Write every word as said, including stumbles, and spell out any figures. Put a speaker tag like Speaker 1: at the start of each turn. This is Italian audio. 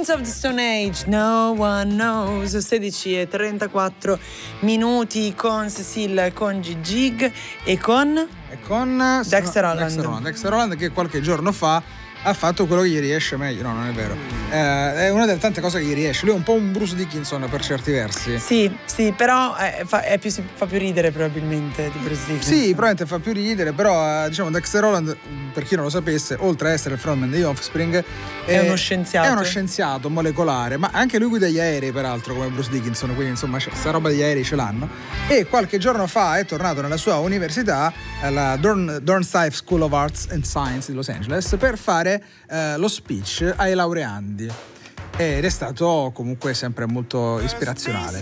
Speaker 1: Queens of the Stone Age, No One Knows. Sedici e trentaquattro minuti con Cecil, con Gigi e con
Speaker 2: e con
Speaker 1: Dexter Holland.
Speaker 2: Dexter Holland. Dexter Holland che qualche giorno fa ha fatto quello che gli riesce meglio. No, non è vero. Eh, è una delle tante cose che gli riesce. Lui è un po' un Bruce Dickinson per certi versi.
Speaker 1: Sì, sì, però è, fa, è più, fa più ridere probabilmente di Bruce Dickinson.
Speaker 2: Sì, probabilmente fa più ridere, però diciamo Dexter Holland, per chi non lo sapesse, oltre a essere il frontman degli Offspring,
Speaker 1: è, è uno scienziato.
Speaker 2: È uno scienziato molecolare, ma anche lui guida gli aerei, peraltro, come Bruce Dickinson, quindi insomma questa roba degli aerei ce l'hanno. E qualche giorno fa è tornato nella sua università, la Dorn, Dornsife School of Arts and Science di Los Angeles, per fare eh, lo speech ai laureandi. Ed è stato comunque sempre molto ispirazionale.